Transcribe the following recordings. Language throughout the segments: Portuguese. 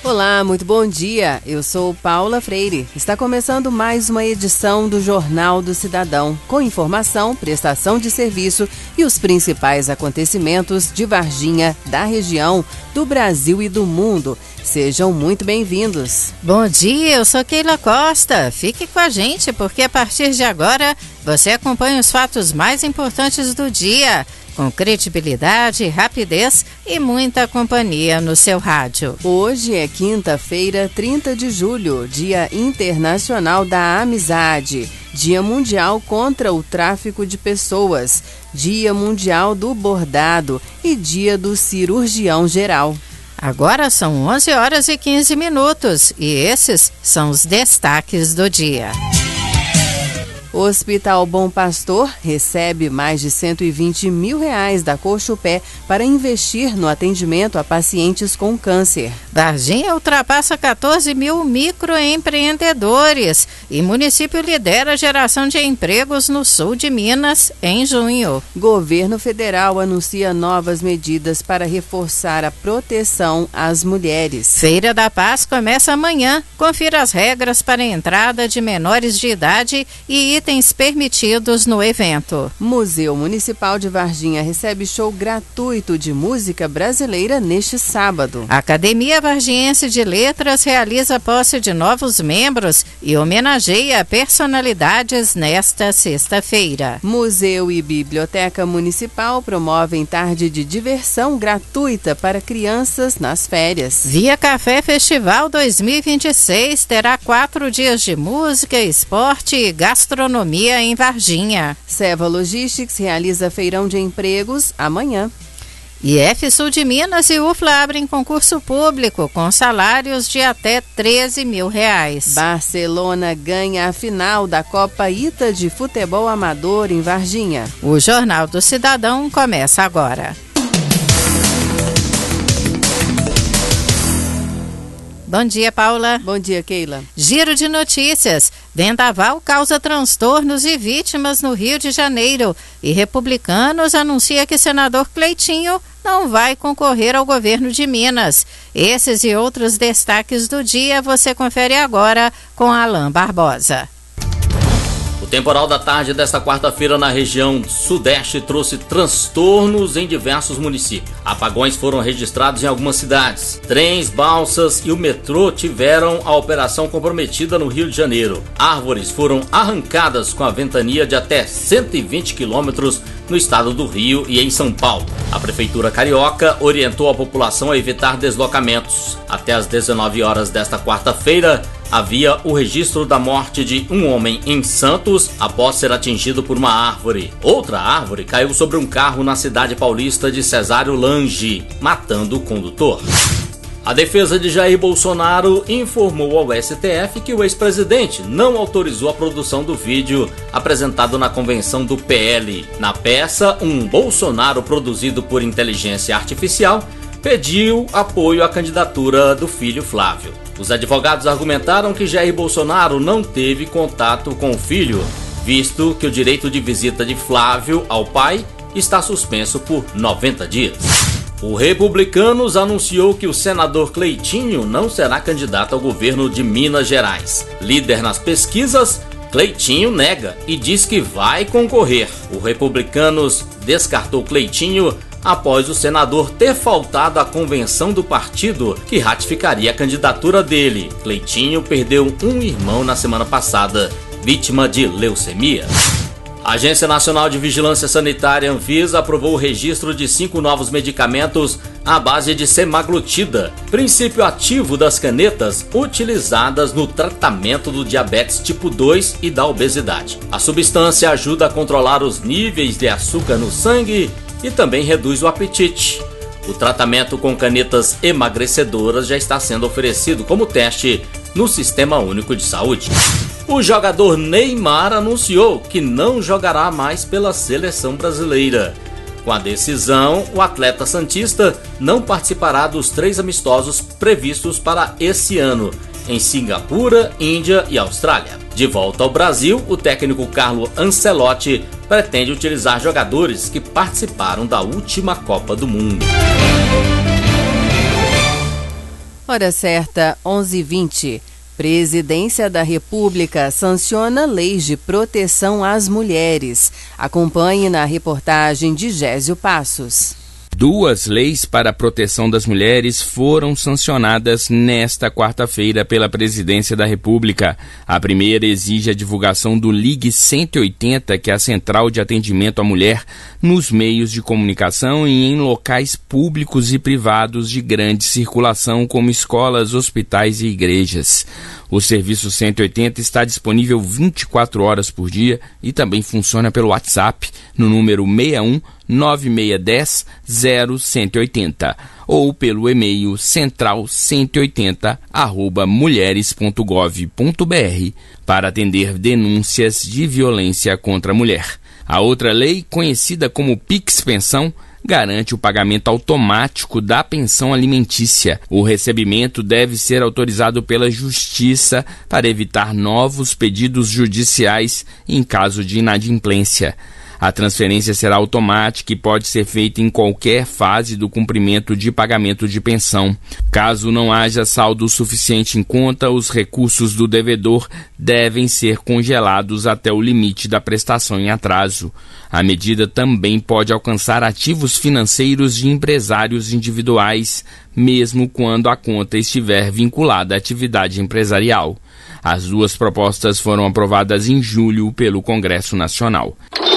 Olá, muito bom dia. Eu sou Paula Freire. Está começando mais uma edição do Jornal do Cidadão, com informação, prestação de serviço e os principais acontecimentos de Varginha, da região, do Brasil e do mundo. Sejam muito bem-vindos. Bom dia, eu sou Keila Costa. Fique com a gente, porque a partir de agora você acompanha os fatos mais importantes do dia, com credibilidade, rapidez e muita companhia no seu rádio. Hoje é quinta-feira, 30 de julho, Dia Internacional da Amizade, Dia Mundial contra o Tráfico de Pessoas, Dia Mundial do Bordado e Dia do Cirurgião Geral. Agora são 11 horas e 15 minutos e esses são os destaques do dia. O Hospital Bom Pastor recebe mais de R$120 mil da Cochupé para investir no atendimento a pacientes com câncer. Varginha ultrapassa 14 mil microempreendedores e município lidera a geração de empregos no sul de Minas em junho. Governo federal anuncia novas medidas para reforçar a proteção às mulheres. Feira da Paz começa amanhã. Confira as regras para a entrada de menores de idade e itens permitidos no evento. Museu Municipal de Varginha recebe show gratuito de música brasileira neste sábado. A Academia Vargiense de Letras realiza a posse de novos membros e homenageia personalidades nesta sexta-feira. Museu e Biblioteca Municipal promovem tarde de diversão gratuita para crianças nas férias. Via Café Festival 2026 terá 4 dias de música, esporte e gastronomia em Varginha. Seva Logistics realiza feirão de empregos amanhã. IF Sul de Minas e UFLA abrem concurso público com salários de até R$13 mil. Barcelona ganha a final da Copa Ita de Futebol Amador em Varginha. O Jornal do Cidadão começa agora. Bom dia, Paula. Bom dia, Keila. Giro de notícias. Vendaval causa transtornos e vítimas no Rio de Janeiro. E Republicanos anuncia que senador Cleitinho não vai concorrer ao governo de Minas. Esses e outros destaques do dia você confere agora com Alain Barbosa. O temporal da tarde desta quarta-feira na região sudeste trouxe transtornos em diversos municípios. Apagões foram registrados em algumas cidades. Trens, balsas e o metrô tiveram a operação comprometida no Rio de Janeiro. Árvores foram arrancadas com a ventania de até 120 quilômetros no estado do Rio e em São Paulo. A Prefeitura Carioca orientou a população a evitar deslocamentos. Até às 19 horas desta quarta-feira, havia o registro da morte de um homem em Santos após ser atingido por uma árvore. Outra árvore caiu sobre um carro na cidade paulista de Cesário Lange, matando o condutor. A defesa de Jair Bolsonaro informou ao STF que o ex-presidente não autorizou a produção do vídeo apresentado na convenção do PL. Na peça, um Bolsonaro produzido por inteligência artificial pediu apoio à candidatura do filho Flávio. Os advogados argumentaram que Jair Bolsonaro não teve contato com o filho, visto que o direito de visita de Flávio ao pai está suspenso por 90 dias. O Republicanos anunciou que o senador Cleitinho não será candidato ao governo de Minas Gerais. Líder nas pesquisas, Cleitinho nega e diz que vai concorrer. O Republicanos descartou Cleitinho após o senador ter faltado à convenção do partido que ratificaria a candidatura dele. Cleitinho perdeu um irmão na semana passada, vítima de leucemia. A Agência Nacional de Vigilância Sanitária Anvisa aprovou o registro de 5 novos medicamentos à base de semaglutida, princípio ativo das canetas utilizadas no tratamento do diabetes tipo 2 e da obesidade. A substância ajuda a controlar os níveis de açúcar no sangue e também reduz o apetite. O tratamento com canetas emagrecedoras já está sendo oferecido como teste no Sistema Único de Saúde. O jogador Neymar anunciou que não jogará mais pela seleção brasileira. Com a decisão, o atleta santista não participará dos 3 amistosos previstos para esse ano, em Singapura, Índia e Austrália. De volta ao Brasil, o técnico Carlo Ancelotti pretende utilizar jogadores que participaram da última Copa do Mundo. Hora certa, 11h20. Presidência da República sanciona leis de proteção às mulheres. Acompanhe na reportagem de Gésio Passos. 2 leis para a proteção das mulheres foram sancionadas nesta quarta-feira pela Presidência da República. A primeira exige a divulgação do Ligue 180, que é a Central de Atendimento à Mulher, nos meios de comunicação e em locais públicos e privados de grande circulação, como escolas, hospitais e igrejas. O serviço 180 está disponível 24 horas por dia e também funciona pelo WhatsApp no número 61 9610 0180 ou pelo e-mail central180@mulheres.gov.br para atender denúncias de violência contra a mulher. A outra lei, conhecida como Pix Pensão, garante o pagamento automático da pensão alimentícia. O recebimento deve ser autorizado pela Justiça para evitar novos pedidos judiciais em caso de inadimplência. A transferência será automática e pode ser feita em qualquer fase do cumprimento de pagamento de pensão. Caso não haja saldo suficiente em conta, os recursos do devedor devem ser congelados até o limite da prestação em atraso. A medida também pode alcançar ativos financeiros de empresários individuais, mesmo quando a conta estiver vinculada à atividade empresarial. As 2 propostas foram aprovadas em julho pelo Congresso Nacional.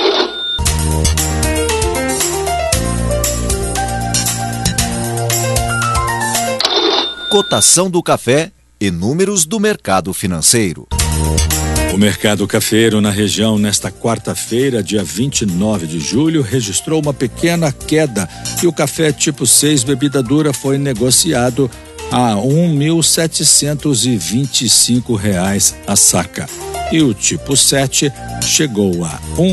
Cotação do café e números do mercado financeiro. O mercado cafeiro na região nesta quarta-feira, dia 29 de julho, registrou uma pequena queda e o café tipo 6 bebida dura foi negociado a R$ 1.725 a saca. E o tipo 7 chegou a R$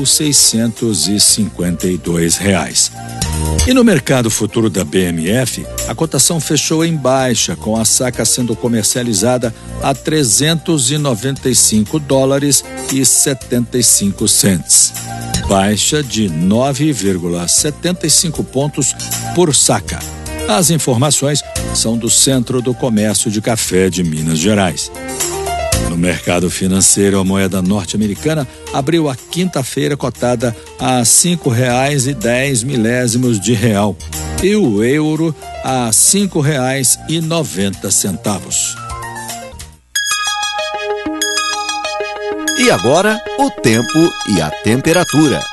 1.652. E no mercado futuro da BMF, a cotação fechou em baixa, com a saca sendo comercializada a $395,75, baixa de 9,75 pontos por saca. As informações são do Centro do Comércio de Café de Minas Gerais. No mercado financeiro, a moeda norte-americana abriu a quinta-feira cotada a R$ 5,10 e o euro a R$ 5,90. E agora, o tempo e a temperatura.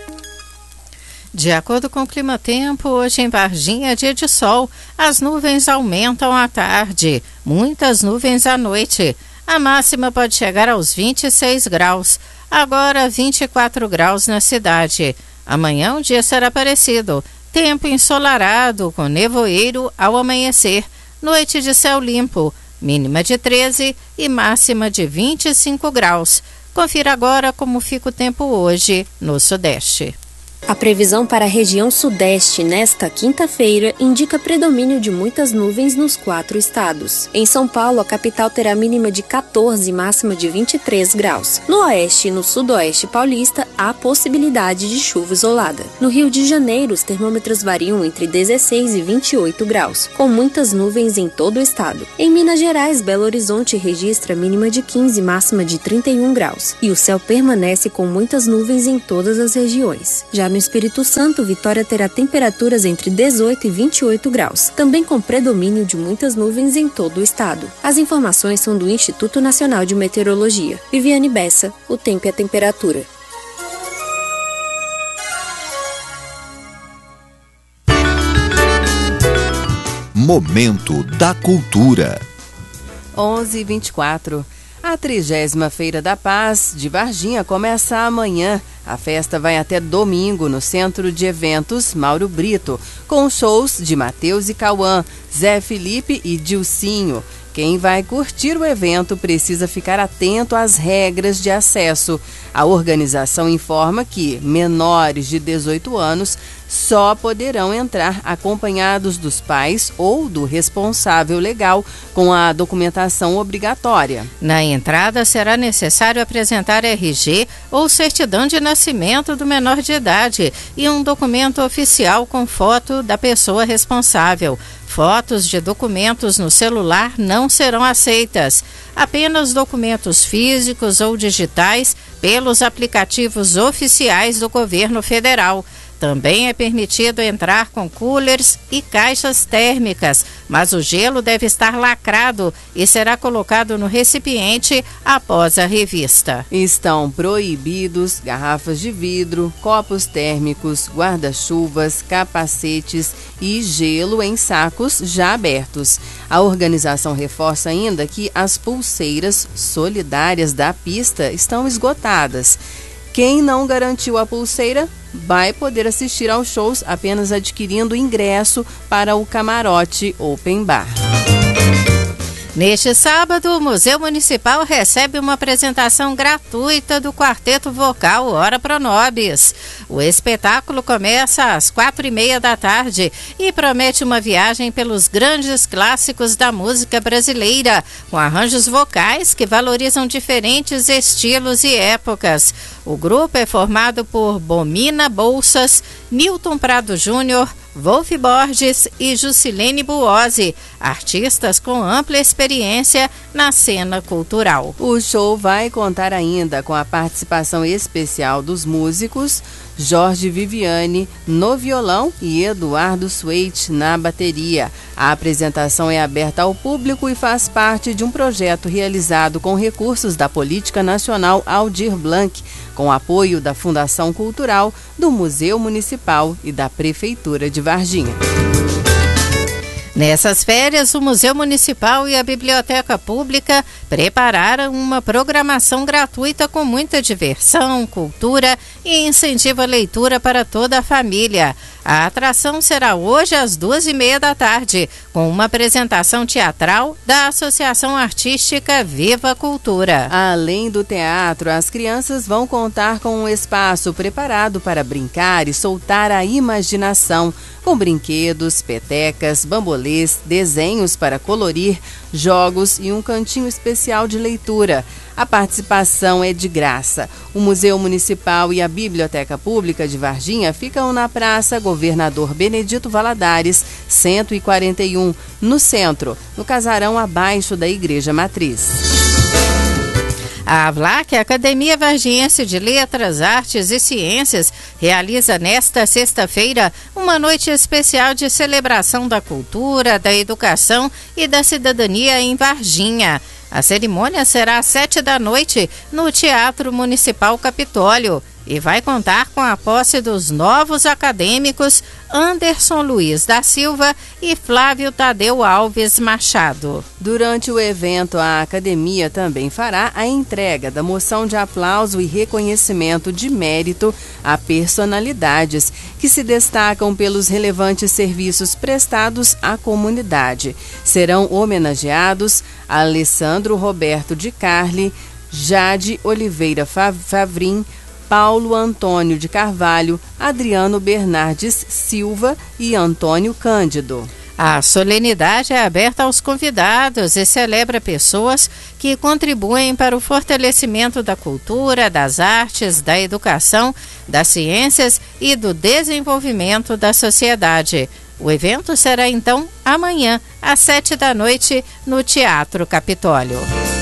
De acordo com o Climatempo, hoje em Varginha é dia de sol. As nuvens aumentam à tarde, muitas nuvens à noite. A máxima pode chegar aos 26 graus, agora 24 graus na cidade. Amanhã o dia será parecido, tempo ensolarado com nevoeiro ao amanhecer, noite de céu limpo, mínima de 13 e máxima de 25 graus. Confira agora como fica o tempo hoje no Sudeste. A previsão para a região Sudeste nesta quinta-feira indica predomínio de muitas nuvens nos 4 estados. Em São Paulo, a capital terá mínima de 14 e máxima de 23 graus. No Oeste e no Sudoeste paulista, há possibilidade de chuva isolada. No Rio de Janeiro, os termômetros variam entre 16 e 28 graus, com muitas nuvens em todo o estado. Em Minas Gerais, Belo Horizonte registra mínima de 15 e máxima de 31 graus. E o céu permanece com muitas nuvens em todas as regiões. Já no Espírito Santo, Vitória terá temperaturas entre 18 e 28 graus, também com predomínio de muitas nuvens em todo o estado. As informações são do Instituto Nacional de Meteorologia. Viviane Bessa, o tempo e a temperatura. Momento da Cultura. 11h24. A 30ª Feira da Paz de Varginha começa amanhã. A festa vai até domingo no Centro de Eventos Mauro Brito, com shows de Matheus e Cauã, Zé Felipe e Dilcinho. Quem vai curtir o evento precisa ficar atento às regras de acesso. A organização informa que menores de 18 anos só poderão entrar acompanhados dos pais ou do responsável legal com a documentação obrigatória. Na entrada será necessário apresentar RG ou certidão de nascimento do menor de idade e um documento oficial com foto da pessoa responsável. fotos de documentos no celular não serão aceitas. Apenas documentos físicos ou digitais pelos aplicativos oficiais do governo federal. Também é permitido entrar com coolers e caixas térmicas, mas o gelo deve estar lacrado e será colocado no recipiente após a revista. Estão proibidos garrafas de vidro, copos térmicos, guarda-chuvas, capacetes e gelo em sacos já abertos. A organização reforça ainda que as pulseiras solidárias da pista estão esgotadas. Quem não garantiu a pulseira vai poder assistir aos shows apenas adquirindo ingresso para o camarote Open Bar. Neste sábado, o Museu Municipal recebe uma apresentação gratuita do quarteto vocal Ora Pro Nobis. O espetáculo começa às 4:30 da tarde e promete uma viagem pelos grandes clássicos da música brasileira, com arranjos vocais que valorizam diferentes estilos e épocas. O grupo é formado por Bomina Bolsas, Newton Prado Júnior, Wolf Borges e Juscelene Buozzi, artistas com ampla experiência na cena cultural. O show vai contar ainda com a participação especial dos músicos Jorge Viviane no violão e Eduardo Suete na bateria. A apresentação é aberta ao público e faz parte de um projeto realizado com recursos da Política Nacional Aldir Blanc, com apoio da Fundação Cultural, do Museu Municipal e da Prefeitura de Varginha. Nessas férias, o Museu Municipal e a Biblioteca Pública prepararam uma programação gratuita com muita diversão, cultura e incentivo à leitura para toda a família. A atração será hoje às 2:30 da tarde, com uma apresentação teatral da Associação Artística Viva Cultura. Além do teatro, as crianças vão contar com um espaço preparado para brincar e soltar a imaginação, com brinquedos, petecas, bambolês, desenhos para colorir, jogos e um cantinho especial de leitura. A participação é de graça. O Museu Municipal e a Biblioteca Pública de Varginha ficam na Praça Governador Benedito Valadares, 141, no centro, no casarão abaixo da Igreja Matriz. A AVLAC, a Academia Vargiense de Letras, Artes e Ciências, realiza nesta sexta-feira uma noite especial de celebração da cultura, da educação e da cidadania em Varginha. A cerimônia será às 19h no Teatro Municipal Capitólio e vai contar com a posse dos novos acadêmicos Anderson Luiz da Silva e Flávio Tadeu Alves Machado. Durante o evento, a academia também fará a entrega da moção de aplauso e reconhecimento de mérito a personalidades que se destacam pelos relevantes serviços prestados à comunidade. Serão homenageados Alessandro Roberto de Carli, Jade Oliveira Favrim, Paulo Antônio de Carvalho, Adriano Bernardes Silva e Antônio Cândido. A solenidade é aberta aos convidados e celebra pessoas que contribuem para o fortalecimento da cultura, das artes, da educação, das ciências e do desenvolvimento da sociedade. O evento será então amanhã, às 19h, no Teatro Capitólio.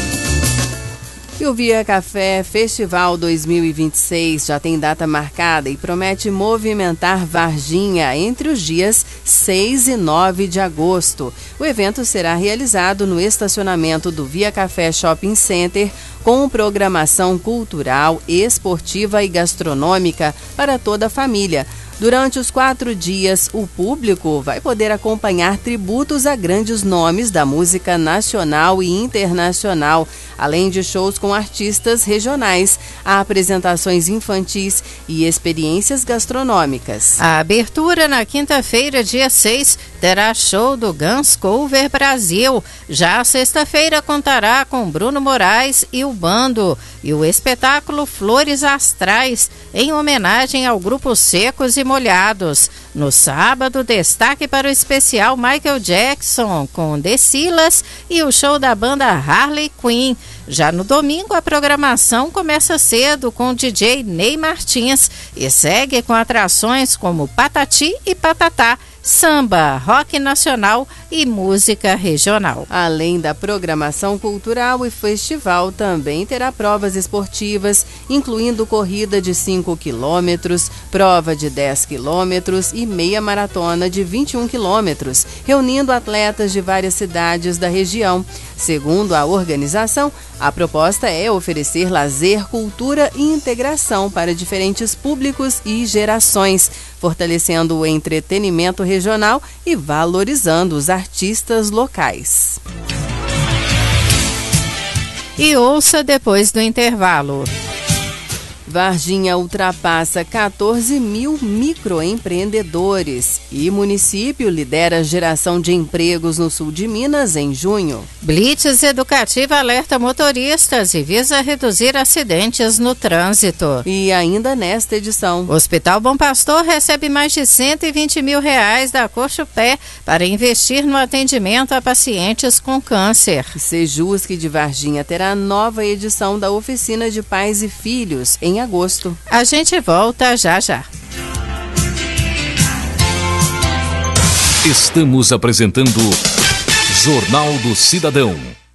E o Via Café Festival 2026 já tem data marcada e promete movimentar Varginha entre os dias 6 e 9 de agosto. O evento será realizado no estacionamento do Via Café Shopping Center, com programação cultural, esportiva e gastronômica para toda a família. Durante os 4 dias, o público vai poder acompanhar tributos a grandes nomes da música nacional e internacional, além de shows com artistas regionais, apresentações infantis e experiências gastronômicas. A abertura na quinta-feira, dia 6, terá show do Guns Cover Brasil. Já a sexta-feira contará com Bruno Moraes e o Bando, e o espetáculo Flores Astrais, em homenagem ao grupo Secos e Molhados. No sábado, destaque para o especial Michael Jackson com The Silas e o show da banda Harley Quinn. Já no domingo, a programação começa cedo com o DJ Ney Martins e segue com atrações como Patati e Patatá, samba, rock nacional e música regional. Além da programação cultural, o festival também terá provas esportivas, incluindo corrida de 5 quilômetros, prova de 10 quilômetros e meia maratona de 21 quilômetros, reunindo atletas de várias cidades da região. Segundo a organização, a proposta é oferecer lazer, cultura e integração para diferentes públicos e gerações, fortalecendo o entretenimento regional e valorizando os artistas locais. E ouça depois do intervalo. Varginha ultrapassa 14 mil microempreendedores e município lidera a geração de empregos no sul de Minas em junho. Blitz educativa alerta motoristas e visa reduzir acidentes no trânsito. E ainda nesta edição, o Hospital Bom Pastor recebe mais de R$120 mil da Cochupé para investir no atendimento a pacientes com câncer. Sejusc de Varginha terá nova edição da Oficina de Pais e Filhos em agosto. A gente volta já já. Estamos apresentando Jornal do Cidadão.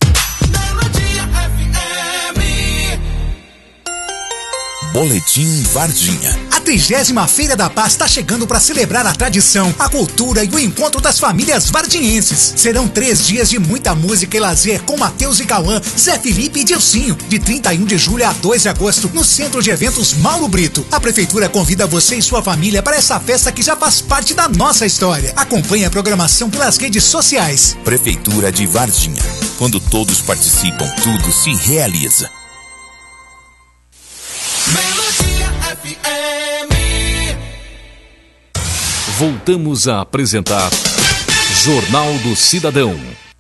Boletim Varginha. A 30ª Feira da Paz está chegando para celebrar a tradição, a cultura e o encontro das famílias varginhenses. Serão 3 dias de muita música e lazer com Matheus e Cauã, Zé Felipe e Dilcinho, de 31 de julho a 2 de agosto, no Centro de Eventos Mauro Brito. A Prefeitura convida você e sua família para essa festa que já faz parte da nossa história. Acompanhe a programação pelas redes sociais. Prefeitura de Varginha. Quando todos participam, tudo se realiza. Voltamos a apresentar Jornal do Cidadão.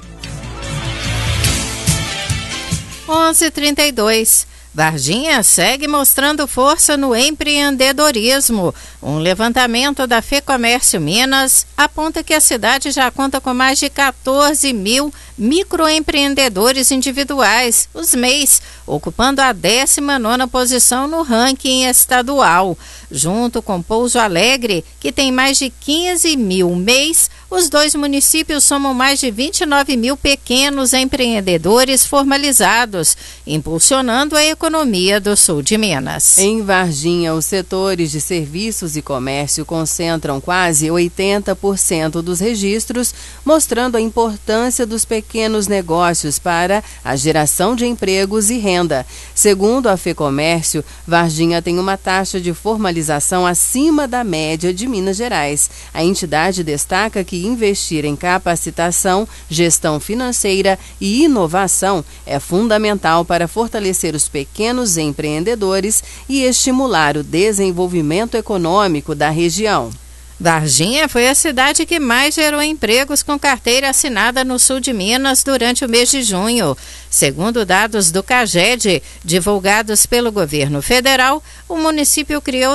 11h32. Varginha segue mostrando força no empreendedorismo. Um levantamento da FEComércio Minas aponta que a cidade já conta com mais de 14 mil microempreendedores individuais, os MEIs, ocupando a 19ª posição no ranking estadual. Junto com Pouso Alegre, que tem mais de 15 mil MEIs, os dois municípios somam mais de 29 mil pequenos empreendedores formalizados, impulsionando a economia do sul de Minas. Em Varginha, os setores de serviços e comércio concentram quase 80% dos registros, mostrando a importância dos pequenos negócios para a geração de empregos e renda. Segundo a FEComércio, Varginha tem uma taxa de formalização acima da média de Minas Gerais. A entidade destaca que investir em capacitação, gestão financeira e inovação é fundamental para fortalecer os pequenos empreendedores e estimular o desenvolvimento econômico da região. Varginha foi a cidade que mais gerou empregos com carteira assinada no sul de Minas durante o mês de junho. Segundo dados do CAGED, divulgados pelo governo federal, o município criou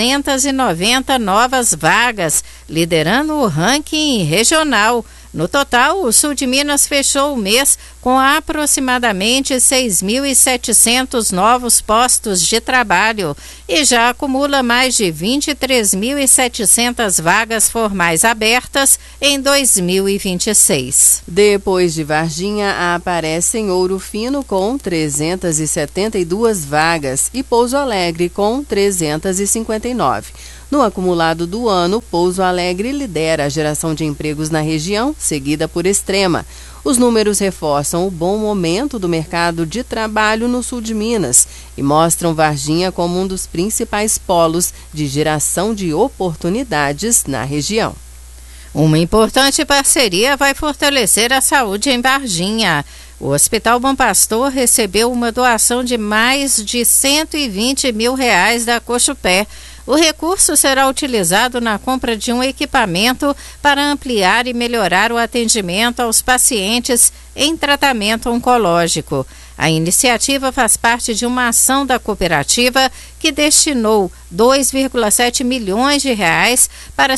390 novas vagas, liderando o ranking regional. No total, o sul de Minas fechou o mês com aproximadamente 6.700 novos postos de trabalho e já acumula mais de 23.700 vagas formais abertas em 2026. Depois de Varginha, aparecem Ouro Fino com 372 vagas e Pouso Alegre com 359. No acumulado do ano, Pouso Alegre lidera a geração de empregos na região, seguida por Extrema. Os números reforçam o bom momento do mercado de trabalho no sul de Minas e mostram Varginha como um dos principais polos de geração de oportunidades na região. Uma importante parceria vai fortalecer a saúde em Varginha. O Hospital Bom Pastor recebeu uma doação de mais de R$120 mil da Cochupé. O recurso será utilizado na compra de um equipamento para ampliar e melhorar o atendimento aos pacientes em tratamento oncológico. A iniciativa faz parte de uma ação da cooperativa que destinou 2,7 milhões de reais para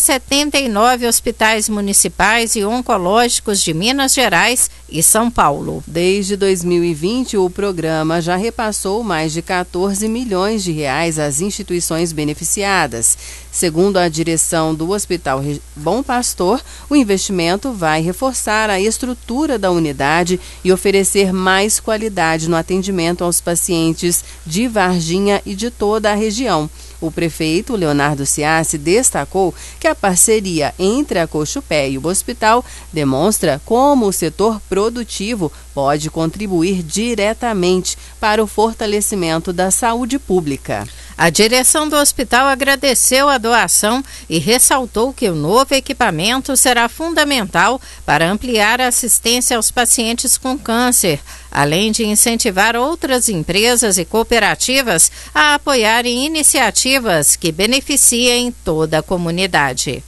79 hospitais municipais e oncológicos de Minas Gerais e São Paulo. Desde 2020, o programa já repassou mais de 14 milhões de reais às instituições beneficiadas. Segundo a direção do Hospital Bom Pastor, o investimento vai reforçar a estrutura da unidade e oferecer mais qualidade no atendimento aos pacientes de Varginha e de toda a região. O prefeito Leonardo Ciassi destacou que a parceria entre a Cochupé e o hospital demonstra como o setor produtivo pode contribuir diretamente para o fortalecimento da saúde pública. A direção do hospital agradeceu a doação e ressaltou que o novo equipamento será fundamental para ampliar a assistência aos pacientes com câncer, além de incentivar outras empresas e cooperativas a apoiarem iniciativas que beneficiem toda a comunidade.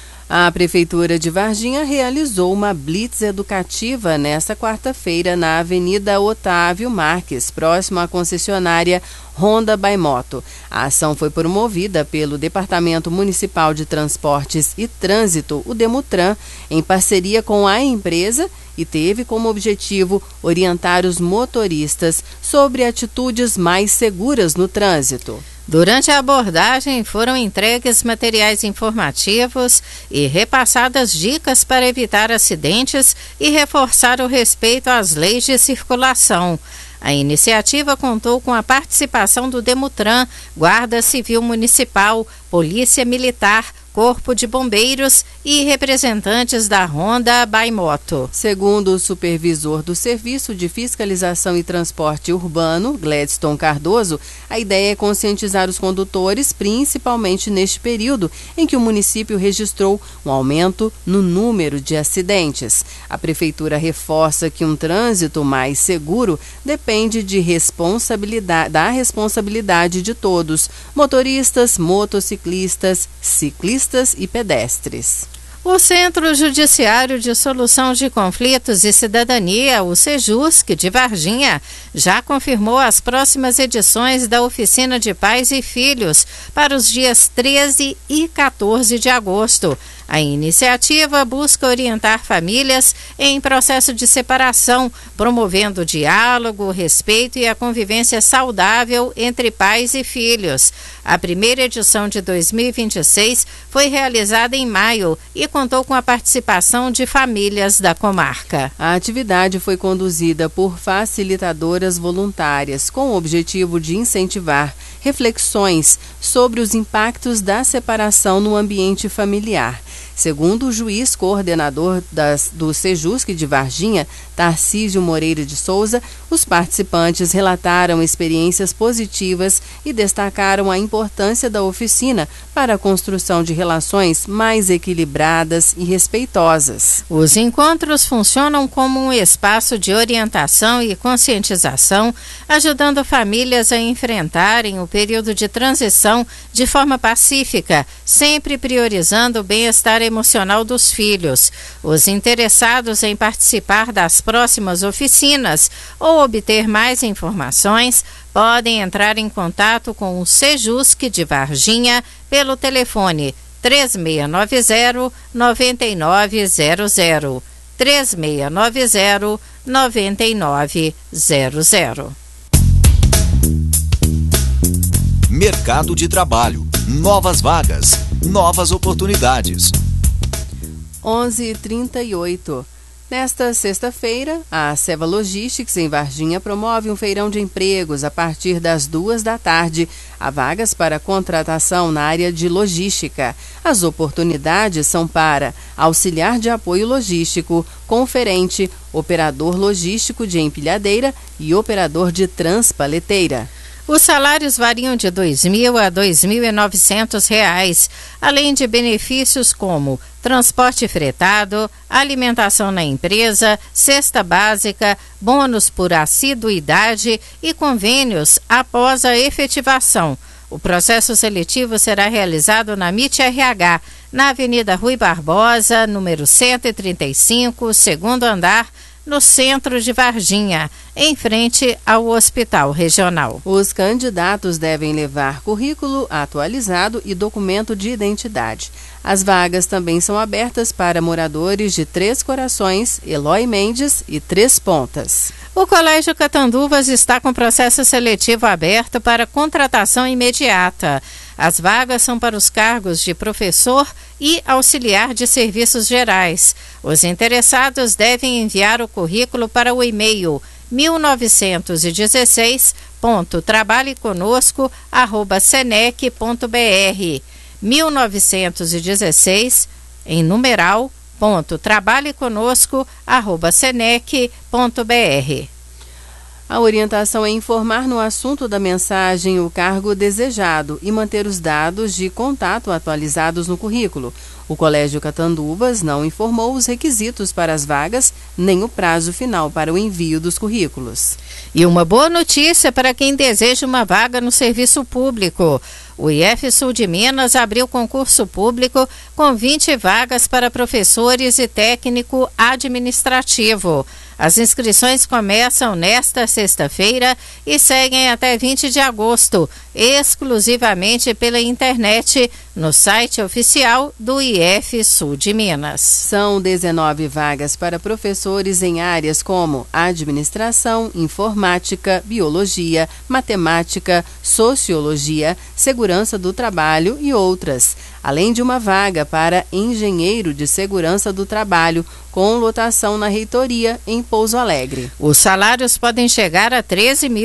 A Prefeitura de Varginha realizou uma blitz educativa nesta quarta-feira na Avenida Otávio Marques, próximo à concessionária Honda by Moto. A ação foi promovida pelo Departamento Municipal de Transportes e Trânsito, o Demutran, em parceria com a empresa, e teve como objetivo orientar os motoristas sobre atitudes mais seguras no trânsito. Durante a abordagem, foram entregues materiais informativos e repassadas dicas para evitar acidentes e reforçar o respeito às leis de circulação. A iniciativa contou com a participação do Demutran, Guarda Civil Municipal, Polícia Militar, Corpo de Bombeiros e representantes da Honda by Moto. Segundo o supervisor do Serviço de Fiscalização e Transporte Urbano, Gladstone Cardoso, a ideia é conscientizar os condutores, principalmente neste período em que o município registrou um aumento no número de acidentes. A Prefeitura reforça que um trânsito mais seguro depende da responsabilidade de todos, motoristas, motociclistas, ciclistas e pedestres. O Centro Judiciário de Solução de Conflitos e Cidadania, o Sejusc, de Varginha, já confirmou as próximas edições da Oficina de Pais e Filhos para os dias 13 e 14 de agosto. A iniciativa busca orientar famílias em processo de separação, promovendo o diálogo, o respeito e a convivência saudável entre pais e filhos. A primeira edição de 2026 foi realizada em maio e contou com a participação de famílias da comarca. A atividade foi conduzida por facilitadoras voluntárias, com o objetivo de incentivar reflexões sobre os impactos da separação no ambiente familiar. Segundo o juiz coordenador do Sejusc de Varginha, Tarcísio Moreira de Souza, os participantes relataram experiências positivas e destacaram a importância da oficina para a construção de relações mais equilibradas e respeitosas. Os encontros funcionam como um espaço de orientação e conscientização, ajudando famílias a enfrentarem o período de transição de forma pacífica, sempre priorizando o bem-estar emocional dos filhos. Os interessados em participar das próximas oficinas ou obter mais informações podem entrar em contato com o Sejusc de Varginha pelo telefone 3690-9900. 3690-9900. Mercado de trabalho. Novas vagas. Novas oportunidades. 11h38. Nesta sexta-feira, a Seva Logistics, em Varginha, promove um feirão de empregos a partir das 14h. Há vagas para contratação na área de logística. As oportunidades são para auxiliar de apoio logístico, conferente, operador logístico de empilhadeira e operador de transpaleteira. Os salários variam de R$ 2.000 a R$ 2.900, além de benefícios como transporte fretado, alimentação na empresa, cesta básica, bônus por assiduidade e convênios após a efetivação. O processo seletivo será realizado na MIT-RH, na Avenida Rui Barbosa, número 135, segundo andar, no centro de Varginha, em frente ao Hospital Regional. Os candidatos devem levar currículo atualizado e documento de identidade. As vagas também são abertas para moradores de Três Corações, Eloy Mendes e Três Pontas. O Colégio Catanduvas está com processo seletivo aberto para contratação imediata. As vagas são para os cargos de professor e auxiliar de serviços gerais. Os interessados devem enviar o currículo para o e-mail 1916.trabalheconosco@senec.br 1916 em numeral trabalheconosco@senec.br. A orientação é informar no assunto da mensagem o cargo desejado e manter os dados de contato atualizados no currículo. O Colégio Catanduvas não informou os requisitos para as vagas, nem o prazo final para o envio dos currículos. E uma boa notícia para quem deseja uma vaga no serviço público. O IF Sul de Minas abriu concurso público com 20 vagas para professores e técnico administrativo. As inscrições começam nesta sexta-feira e seguem até 20 de agosto, exclusivamente pela internet, no site oficial do IF Sul de Minas. São 19 vagas para professores em áreas como administração, informática, biologia, matemática, sociologia, segurança do trabalho e outras, além de uma vaga para engenheiro de segurança do trabalho, com lotação na reitoria em Pouso Alegre. Os salários podem chegar a R$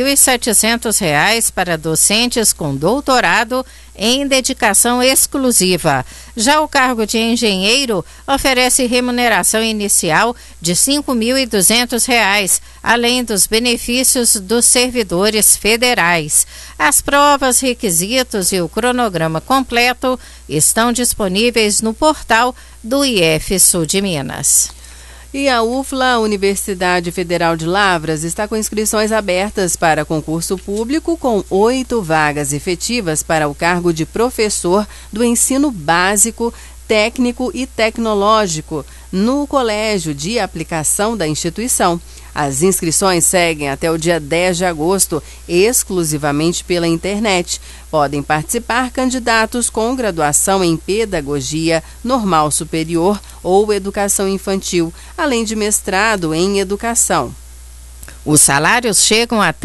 13.700 para docentes com doutorado em dedicação exclusiva. Já o cargo de engenheiro oferece remuneração inicial de R$ 5.200, além dos benefícios dos servidores federais. As provas, requisitos e o cronograma completo estão disponíveis no portal do IF Sul de Minas. E a UFLA, Universidade Federal de Lavras, está com inscrições abertas para concurso público com 8 vagas efetivas para o cargo de professor do ensino básico, técnico e tecnológico no colégio de aplicação da instituição. As inscrições seguem até o dia 10 de agosto, exclusivamente pela internet. Podem participar candidatos com graduação em pedagogia, normal superior ou educação infantil, além de mestrado em educação. Os salários chegam a R$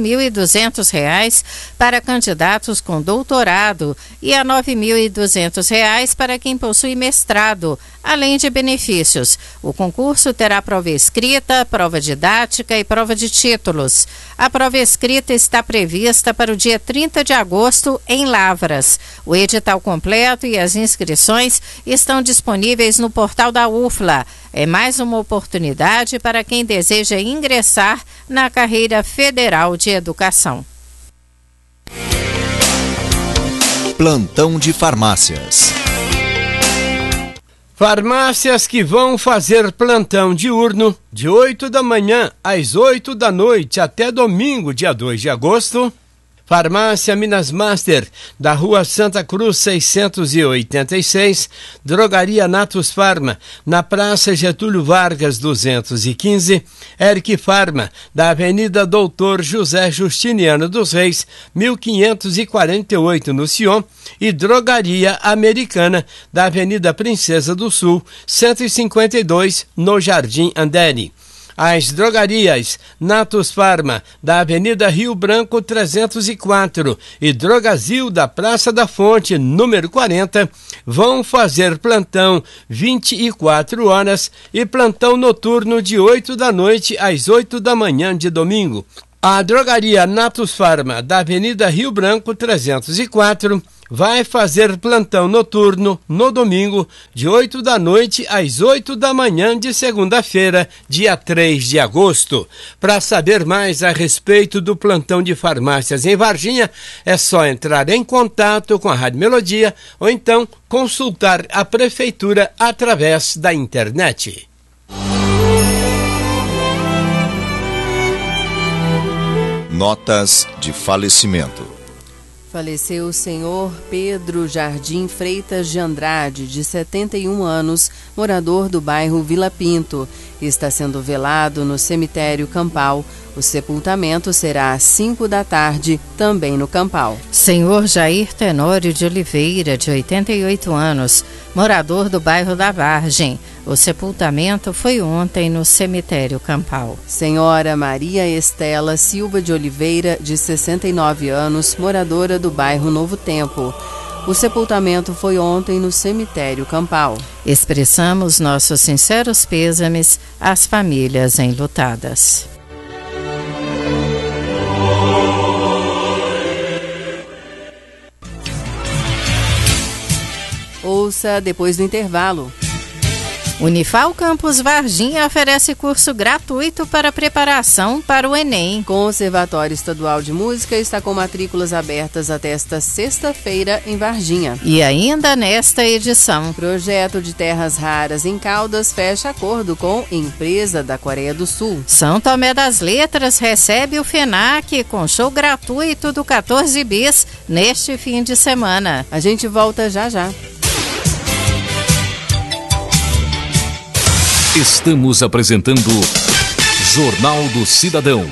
13.200 para candidatos com doutorado e a R$ 9.200 para quem possui mestrado, além de benefícios. O concurso terá prova escrita, prova didática e prova de títulos. A prova escrita está prevista para o dia 30 de agosto em Lavras. O edital completo e as inscrições estão disponíveis no portal da UFLA. É mais uma oportunidade para quem deseja ingressar na carreira federal de educação. Plantão de farmácias. Farmácias que vão fazer plantão diurno de 8 da manhã às 8 da noite até domingo, dia 2 de agosto. Farmácia Minas Master, da Rua Santa Cruz 686, Drogaria Natus Farma, na Praça Getúlio Vargas 215, Eric Farma, da Avenida Doutor José Justiniano dos Reis, 1548 no Sion, e Drogaria Americana, da Avenida Princesa do Sul, 152 no Jardim Andere. As drogarias Natus Farma, da Avenida Rio Branco 304 e Drogazil, da Praça da Fonte, número 40, vão fazer plantão 24 horas e plantão noturno de 8 da noite às 8 da manhã de domingo. A drogaria Natus Farma, da Avenida Rio Branco 304, vai fazer plantão noturno no domingo, de 8 da noite às 8 da manhã de segunda-feira, dia 3 de agosto. Para saber mais a respeito do plantão de farmácias em Varginha, é só entrar em contato com a Rádio Melodia ou então consultar a Prefeitura através da internet. Notas de falecimento. Faleceu o senhor Pedro Jardim Freitas de Andrade, de 71 anos, morador do bairro Vila Pinto. Está sendo velado no cemitério Campal. O sepultamento será às 5 da tarde, também no Campal. Senhor Jair Tenório de Oliveira, de 88 anos, morador do bairro da Vargem. O sepultamento foi ontem no cemitério Campal. Senhora Maria Estela Silva de Oliveira, de 69 anos, moradora do bairro Novo Tempo. O sepultamento foi ontem no cemitério Campal. Expressamos nossos sinceros pêsames às famílias enlutadas. Ouça depois do intervalo. Unifal Campus Varginha oferece curso gratuito para preparação para o Enem. Conservatório Estadual de Música está com matrículas abertas até esta sexta-feira em Varginha. E ainda nesta edição, projeto de terras raras em Caldas fecha acordo com empresa da Coreia do Sul. São Tomé das Letras recebe o FENAC com show gratuito do 14 Bis neste fim de semana. A gente volta já já. Estamos apresentando Jornal do Cidadão.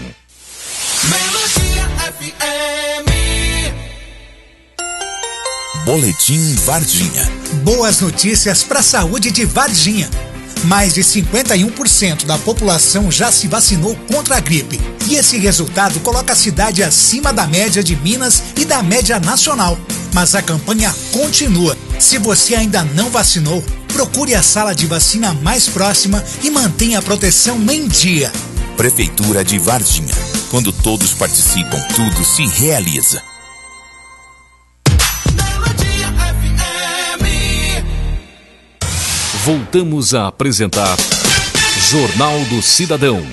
Boletim Varginha. Boas notícias para a saúde de Varginha. Mais de 51% da população já se vacinou contra a gripe. E esse resultado coloca a cidade acima da média de Minas e da média nacional. Mas a campanha continua. Se você ainda não vacinou, procure a sala de vacina mais próxima e mantenha a proteção em dia. Prefeitura de Varginha. Quando todos participam, tudo se realiza. Voltamos a apresentar Jornal do Cidadão.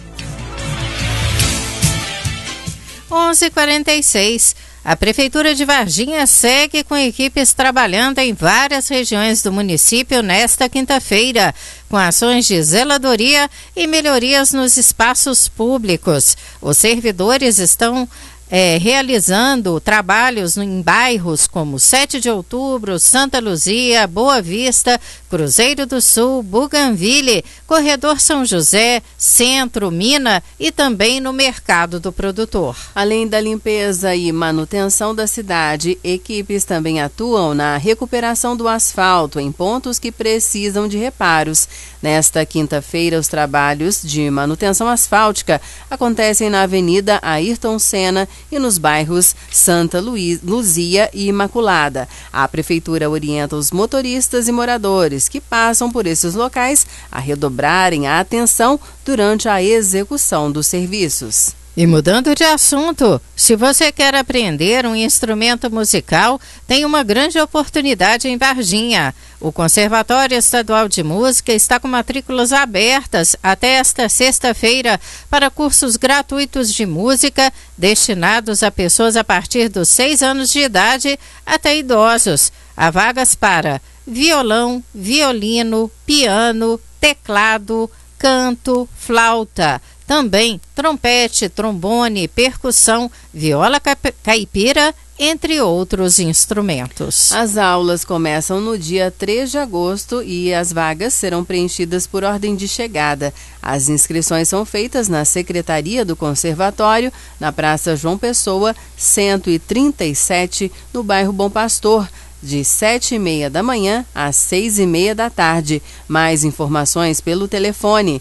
11h46. A Prefeitura de Varginha segue com equipes trabalhando em várias regiões do município nesta quinta-feira, com ações de zeladoria e melhorias nos espaços públicos. Os servidores estão realizando trabalhos em bairros como 7 de Outubro, Santa Luzia, Boa Vista, Cruzeiro do Sul, Bougainville, Corredor São José, Centro, Mina e também no Mercado do Produtor. Além da limpeza e manutenção da cidade, equipes também atuam na recuperação do asfalto em pontos que precisam de reparos. Nesta quinta-feira, os trabalhos de manutenção asfáltica acontecem na Avenida Ayrton Senna e nos bairros Santa Luzia e Imaculada. A Prefeitura orienta os motoristas e moradores que passam por esses locais a redobrarem a atenção durante a execução dos serviços. E mudando de assunto, se você quer aprender um instrumento musical, tem uma grande oportunidade em Varginha. O Conservatório Estadual de Música está com matrículas abertas até esta sexta-feira para cursos gratuitos de música destinados a pessoas a partir dos 6 anos de idade até idosos. Há vagas para violão, violino, piano, teclado, canto, flauta. Também trompete, trombone, percussão, viola caipira, entre outros instrumentos. As aulas começam no dia 3 de agosto e as vagas serão preenchidas por ordem de chegada. As inscrições são feitas na Secretaria do Conservatório, na Praça João Pessoa, 137, no bairro Bom Pastor, de 7h30 da manhã às 6h30 da tarde. Mais informações pelo telefone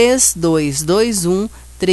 3221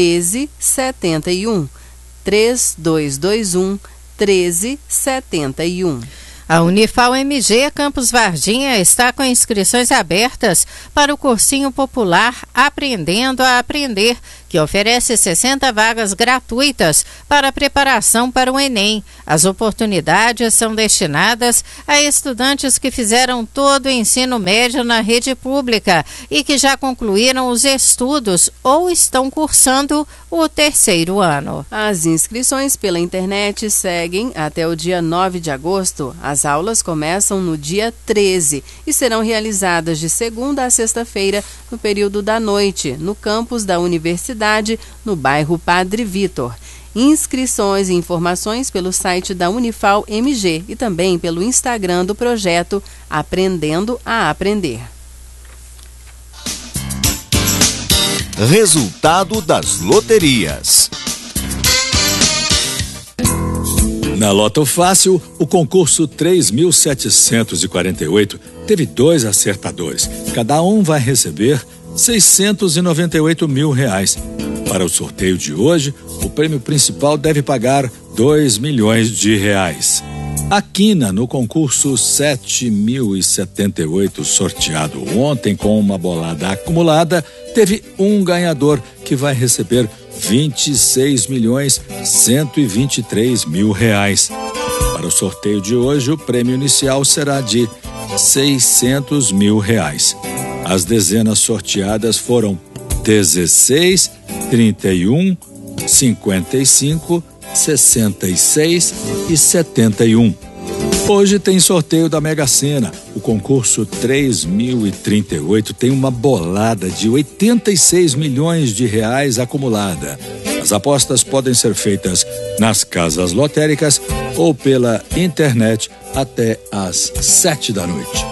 1371. 3221 1371. A Unifal MG Campus Varginha está com inscrições abertas para o cursinho popular Aprendendo a Aprender, que oferece 60 vagas gratuitas para a preparação para o Enem. As oportunidades são destinadas a estudantes que fizeram todo o ensino médio na rede pública e que já concluíram os estudos ou estão cursando o 3º ano. As inscrições pela internet seguem até o dia 9 de agosto. As aulas começam no dia 13 e serão realizadas de segunda a sexta-feira no período da noite, no campus da Universidade, no bairro Padre Vitor. Inscrições e informações pelo site da Unifal MG e também pelo Instagram do projeto Aprendendo a Aprender. Resultado das loterias. Na Loto Fácil, o concurso 3.748 teve 2 acertadores. Cada um vai receber R$698 mil. Para o sorteio de hoje, o prêmio principal deve pagar R$2 milhões. A quina no concurso 7.078, sorteado ontem com uma bolada acumulada, teve um ganhador que vai receber R$26.123 mil. Para o sorteio de hoje, o prêmio inicial será de R$600 mil. As dezenas sorteadas foram 16, 31, 55, 66 e 71. Hoje tem sorteio da Mega Sena. O concurso 3.038 tem uma bolada de R$86 milhões acumulada. As apostas podem ser feitas nas casas lotéricas ou pela internet até às 7 da noite.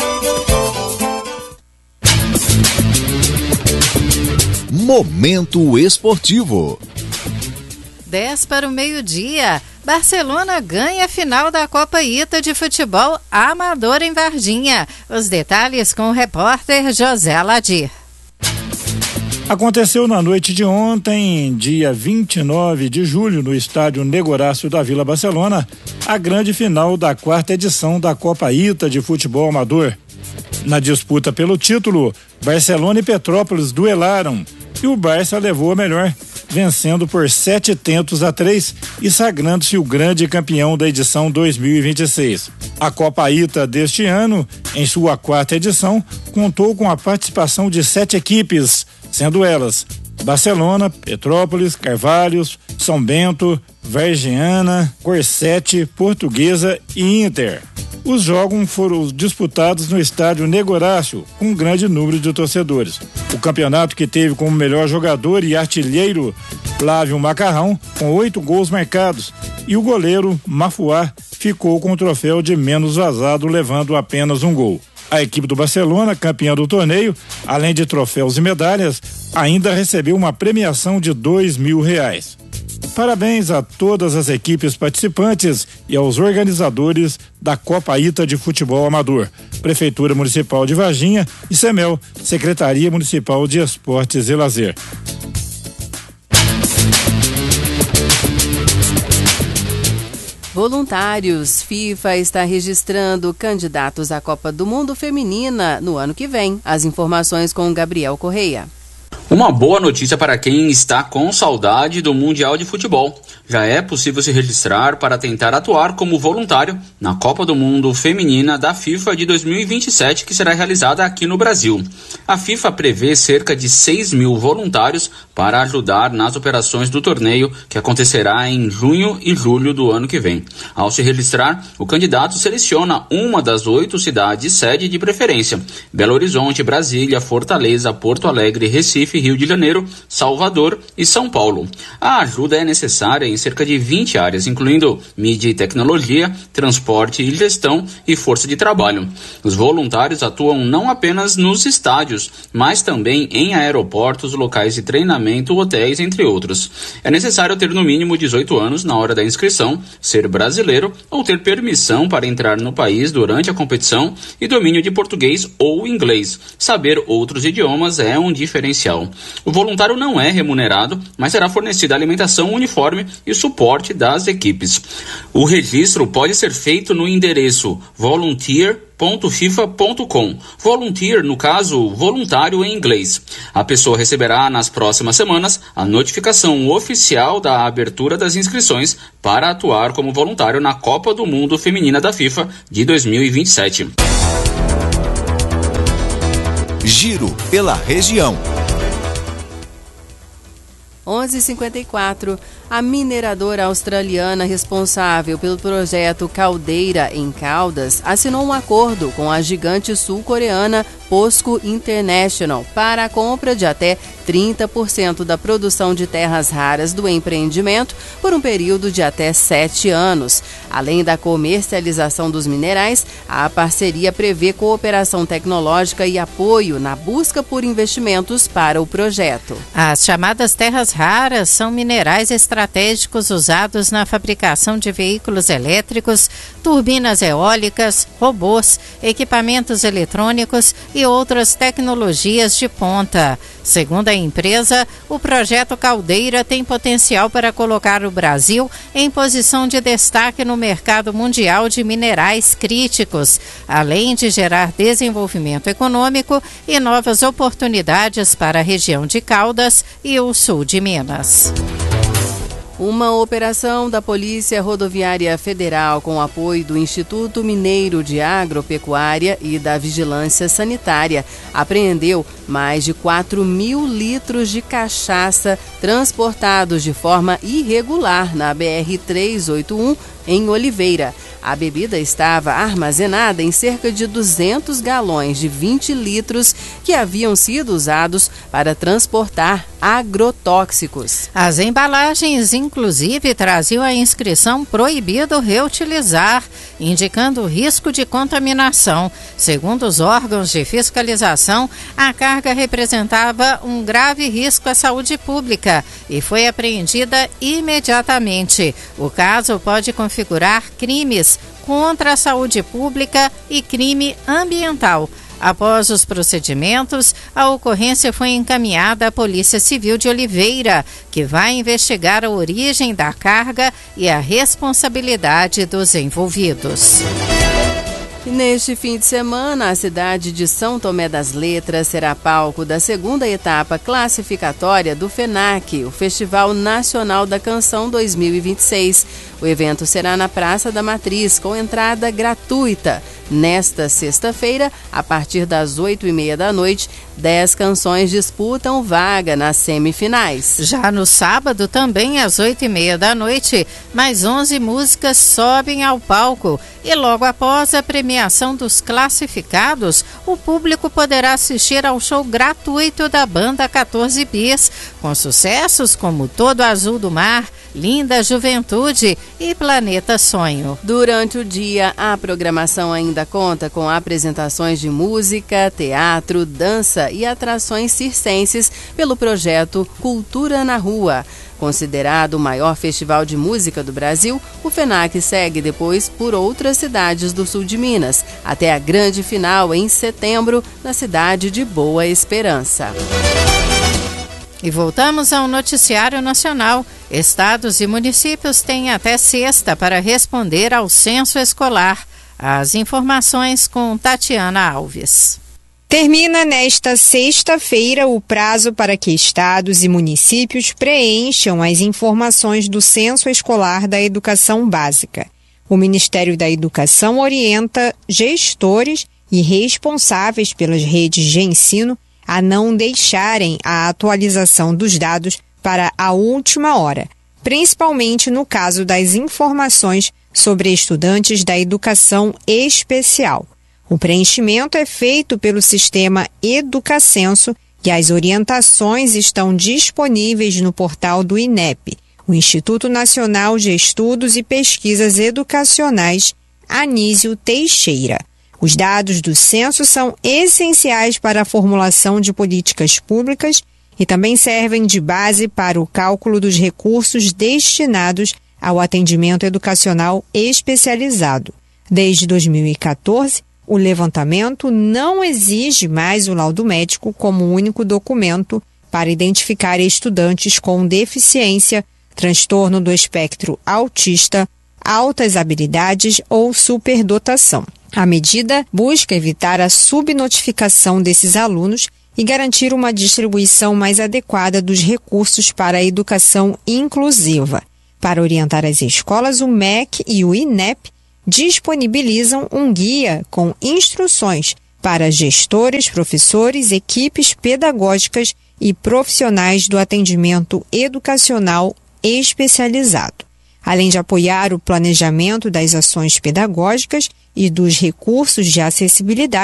Momento esportivo. 10 para o meio-dia. Barcelona ganha a final da Copa Ita de futebol amador em Varginha. Os detalhes com o repórter José Ladir. Aconteceu na noite de ontem, dia 29 de julho, no estádio Negorácio da Vila Barcelona, a grande final da 4ª edição da Copa Ita de futebol amador. Na disputa pelo título, Barcelona e Petrópolis duelaram e o Barça levou a melhor, vencendo por 7-3 e sagrando-se o grande campeão da edição 2026. A Copa Ita deste ano, em sua 4ª edição, contou com a participação de 7 equipes, sendo elas Barcelona, Petrópolis, Carvalhos, São Bento, Vargiana, Corsete, Portuguesa e Inter. Os jogos foram disputados no estádio Negorácio, com um grande número de torcedores. O campeonato, que teve como melhor jogador e artilheiro Flávio Macarrão, com 8 gols marcados, e o goleiro Mafuá ficou com o troféu de menos vazado, levando apenas 1 gol. A equipe do Barcelona, campeã do torneio, além de troféus e medalhas, ainda recebeu uma premiação de R$2 mil. Parabéns a todas as equipes participantes e aos organizadores da Copa Ita de futebol amador, Prefeitura Municipal de Varginha e CEMEL, Secretaria Municipal de Esportes e Lazer. Voluntários. FIFA está registrando candidatos à Copa do Mundo Feminina no ano que vem. As informações com Gabriel Correia. Uma boa notícia para quem está com saudade do Mundial de Futebol. Já é possível se registrar para tentar atuar como voluntário na Copa do Mundo Feminina da FIFA de 2027, que será realizada aqui no Brasil. A FIFA prevê cerca de 6 mil voluntários para ajudar nas operações do torneio, que acontecerá em junho e julho do ano que vem. Ao se registrar, o candidato seleciona uma das 8 cidades sede de preferência: Belo Horizonte, Brasília, Fortaleza, Porto Alegre, Recife, Rio de Janeiro, Salvador e São Paulo. A ajuda é necessária em cerca de 20 áreas, incluindo mídia e tecnologia, transporte e gestão e força de trabalho. Os voluntários atuam não apenas nos estádios, mas também em aeroportos, locais de treinamento, hotéis, entre outros. É necessário ter no mínimo 18 anos na hora da inscrição, ser brasileiro ou ter permissão para entrar no país durante a competição e domínio de português ou inglês. Saber outros idiomas é um diferencial. O voluntário não é remunerado, mas será fornecida alimentação, uniforme e suporte das equipes. O registro pode ser feito no endereço volunteer.fifa.com. Volunteer, no caso, voluntário em inglês. A pessoa receberá nas próximas semanas a notificação oficial da abertura das inscrições para atuar como voluntário na Copa do Mundo Feminina da FIFA de 2027. Giro pela região. 11h54, a mineradora australiana responsável pelo projeto Caldeira em Caldas assinou um acordo com a gigante sul-coreana POSCO International para a compra de até 30% da produção de terras raras do empreendimento por um período de até 7 anos. Além da comercialização dos minerais, a parceria prevê cooperação tecnológica e apoio na busca por investimentos para o projeto. As chamadas terras raras são minerais estratégicos usados na fabricação de veículos elétricos, turbinas eólicas, robôs, equipamentos eletrônicos e outras tecnologias de ponta. Segundo a empresa, o projeto Caldeira tem potencial para colocar o Brasil em posição de destaque no mercado mundial de minerais críticos, além de gerar desenvolvimento econômico e novas oportunidades para a região de Caldas e o sul de Minas. Uma operação da Polícia Rodoviária Federal com apoio do Instituto Mineiro de Agropecuária e da Vigilância Sanitária apreendeu mais de 4.000 litros de cachaça transportados de forma irregular na BR-381 em Oliveira. A bebida estava armazenada em cerca de 200 galões de 20 litros que haviam sido usados para transportar agrotóxicos. As embalagens, inclusive, traziam a inscrição proibido reutilizar, indicando o risco de contaminação. Segundo os órgãos de fiscalização, a carga representava um grave risco à saúde pública e foi apreendida imediatamente. O caso pode configurar crimes contra a saúde pública e crime ambiental. Após os procedimentos, a ocorrência foi encaminhada à Polícia Civil de Oliveira, que vai investigar a origem da carga e a responsabilidade dos envolvidos. E neste fim de semana, a cidade de São Tomé das Letras será palco da segunda etapa classificatória do FENAC, o Festival Nacional da Canção 2026. O evento será na Praça da Matriz, com entrada gratuita. Nesta sexta-feira, a partir das 8h30 da noite, 10 canções disputam vaga nas semifinais. Já no sábado, também às 8h30 da noite, mais 11 músicas sobem ao palco. E logo após a premiação dos classificados, o público poderá assistir ao show gratuito da banda 14 Bis, com sucessos como Todo Azul do Mar, Linda Juventude e Planeta Sonho. Durante o dia, a programação ainda conta com apresentações de música, teatro, dança e atrações circenses pelo projeto Cultura na Rua. Considerado o maior festival de música do Brasil, o FENAC segue depois por outras cidades do sul de Minas, até a grande final em setembro, na cidade de Boa Esperança. E voltamos ao noticiário nacional. Estados e municípios têm até sexta para responder ao censo escolar. As informações com Tatiana Alves. Termina nesta sexta-feira o prazo para que estados e municípios preencham as informações do Censo Escolar da Educação Básica. O Ministério da Educação orienta gestores e responsáveis pelas redes de ensino a não deixarem a atualização dos dados para a última hora, principalmente no caso das informações sobre estudantes da educação especial. O preenchimento é feito pelo sistema Educacenso e as orientações estão disponíveis no portal do INEP, o Instituto Nacional de Estudos e Pesquisas Educacionais, Anísio Teixeira. Os dados do censo são essenciais para a formulação de políticas públicas e também servem de base para o cálculo dos recursos destinados ao atendimento educacional especializado. Desde 2014, o levantamento não exige mais o laudo médico como único documento para identificar estudantes com deficiência, transtorno do espectro autista, altas habilidades ou superdotação. A medida busca evitar a subnotificação desses alunos e garantir uma distribuição mais adequada dos recursos para a educação inclusiva. Para orientar as escolas, o MEC e o INEP disponibilizam um guia com instruções para gestores, professores, equipes pedagógicas e profissionais do atendimento educacional especializado. Além de apoiar o planejamento das ações pedagógicas e dos recursos de acessibilidade,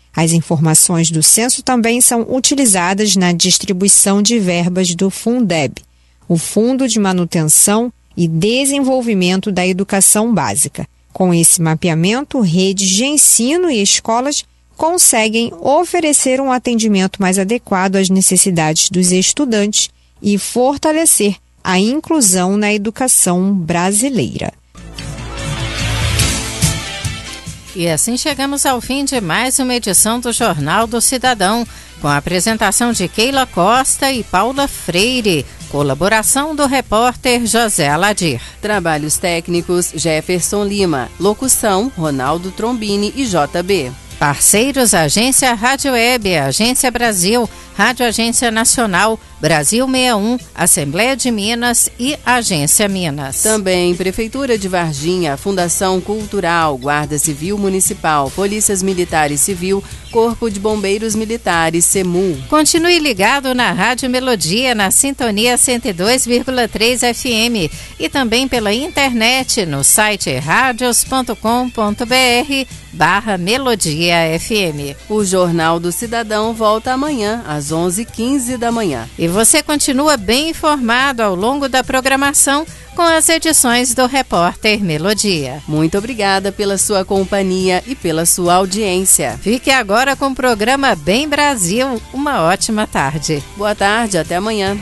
As informações do censo também são utilizadas na distribuição de verbas do Fundeb, o Fundo de Manutenção e Desenvolvimento da Educação Básica. Com esse mapeamento, redes de ensino e escolas conseguem oferecer um atendimento mais adequado às necessidades dos estudantes e fortalecer a inclusão na educação brasileira. E assim chegamos ao fim de mais uma edição do Jornal do Cidadão, com a apresentação de Keila Costa e Paula Freire, colaboração do repórter José Aladir. Trabalhos técnicos Jefferson Lima, locução Ronaldo Trombini e JB. Parceiros: Agência Rádio Web, Agência Brasil, Rádio Agência Nacional, Brasil 61, Assembleia de Minas e Agência Minas. Também Prefeitura de Varginha, Fundação Cultural, Guarda Civil Municipal, Polícias Militares Civil, Corpo de Bombeiros Militares, SEMU. Continue ligado na Rádio Melodia, na sintonia 102,3 FM e também pela internet no site radios.com.br/Melodia FM. O Jornal do Cidadão volta amanhã às 11h15 da manhã. E você continua bem informado ao longo da programação com as edições do Repórter Melodia. Muito obrigada pela sua companhia e pela sua audiência. Fique agora com o programa Bem Brasil. Uma ótima tarde. Boa tarde, até amanhã.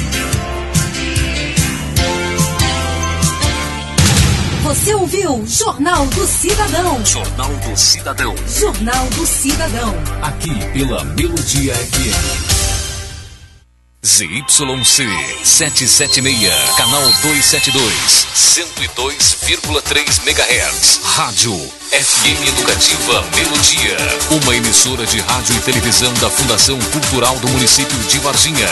Você ouviu Jornal do Cidadão. Jornal do Cidadão. Jornal do Cidadão. Aqui pela Melodia FM. ZYC 776, canal 272, 102,3 MHz. Rádio FM Educativa Melodia. Uma emissora de rádio e televisão da Fundação Cultural do município de Varginha.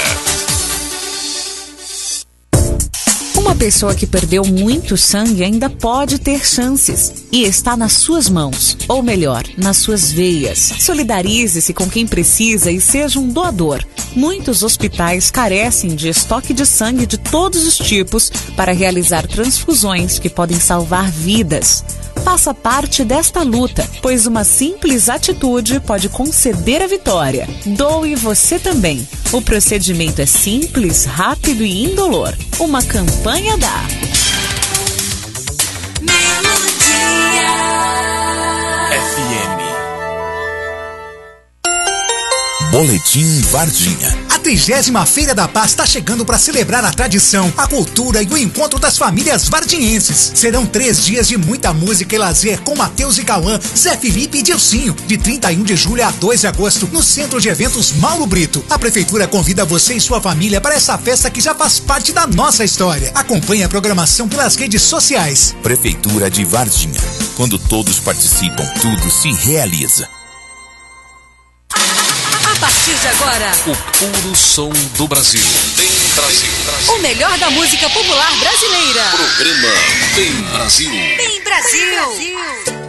Uma pessoa que perdeu muito sangue ainda pode ter chances e está nas suas mãos, ou melhor, nas suas veias. Solidarize-se com quem precisa e seja um doador. Muitos hospitais carecem de estoque de sangue de todos os tipos para realizar transfusões que podem salvar vidas. Faça parte desta luta, pois uma simples atitude pode conceder a vitória. Doe você também. O procedimento é simples, rápido e indolor. Uma campanha da Melodia FM. Boletim Varginha. A 30ª Feira da Paz está chegando para celebrar a tradição, a cultura e o encontro das famílias varginhenses. Serão 3 dias de muita música e lazer com Matheus e Cauã, Zé Felipe e Dilcinho, de 31 de julho a 2 de agosto, no Centro de Eventos Mauro Brito. A Prefeitura convida você e sua família para essa festa que já faz parte da nossa história. Acompanhe a programação pelas redes sociais. Prefeitura de Varginha. Quando todos participam, tudo se realiza. A partir de agora, o puro som do Brasil. Bem Brasil. O melhor da música popular brasileira. Programa Bem Brasil. Bem Brasil.